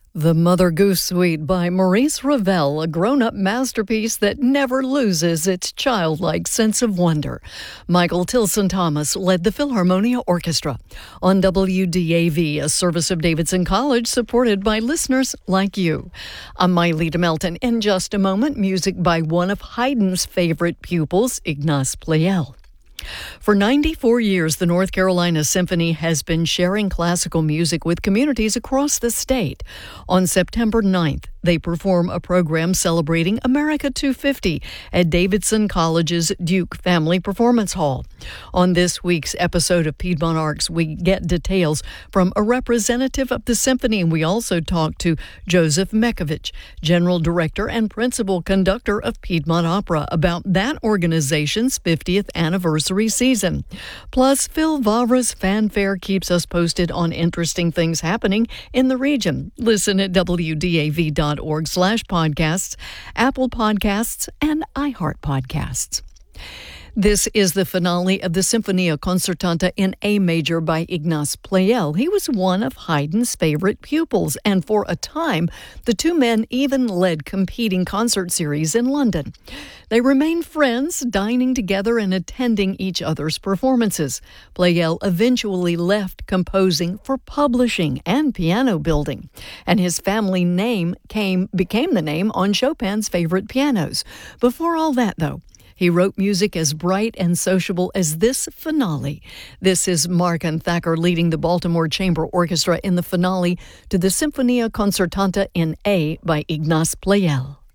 The Mother Goose Suite by Maurice Ravel, a grown-up masterpiece that never loses its childlike sense of wonder. Michael Tilson Thomas led the Philharmonia Orchestra on WDAV, a service of Davidson College supported by listeners like you. I'm Miley DeMelton. In just a moment, music by one of Haydn's favorite pupils, Ignaz Pleyel. For 94 years, the North Carolina Symphony has been sharing classical music with communities across the state. On September 9th, they perform a program celebrating America 250 at Davidson College's Duke Family Performance Hall. On this week's episode of Piedmont Arcs, we get details from a representative of the symphony, and we also talk to Joseph Mekovich, General Director and Principal Conductor of Piedmont Opera, about that organization's 50th anniversary season. Plus, Phil Vavra's fanfare keeps us posted on interesting things happening in the region. Listen at wdav.org/podcasts, Apple Podcasts, and iHeart Podcasts. This is the finale of the Sinfonia Concertanta in A major by Ignaz Pleyel. He was one of Haydn's favorite pupils, and for a time, the two men even led competing concert series in London. They remained friends, dining together and attending each other's performances. Pleyel eventually left composing for publishing and piano building, and his family name became the name on Chopin's favorite pianos. Before all that, though, he wrote music as bright and sociable as this finale. This is Mark and Thacker leading the Baltimore Chamber Orchestra in the finale to the Sinfonia Concertanta in A by Ignaz Pleyel.